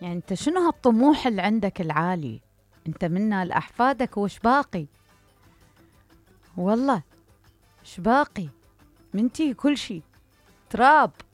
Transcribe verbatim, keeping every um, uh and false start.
يعني أنت شنو هالطموح اللي عندك العالي؟ أنت منا لأحفادك وش باقي؟ والله إيش باقي؟ منتي كل شي تراب.